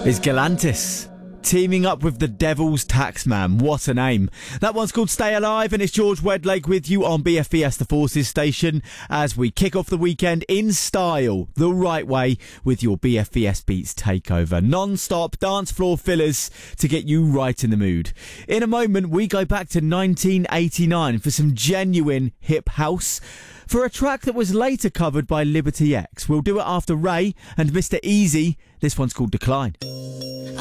is Galantis. Teaming up with the Devil's Taxman. What a name. That one's called Stay Alive, and it's George Wedlake with you on BFBS The Forces station as we kick off the weekend in style, the right way, with your BFBS Beats takeover. Non-stop dance floor fillers to get you right in the mood. In a moment, we go back to 1989 for some genuine hip house, for a track that was later covered by Liberty X. We'll do it after Ray and Mr. Easy. This one's called Decline.